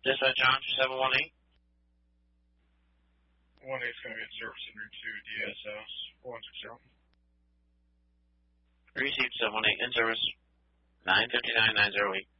Dispatch John 718. 1-8's going to get service under 2 DSS 160. Received 718 in service 959-908.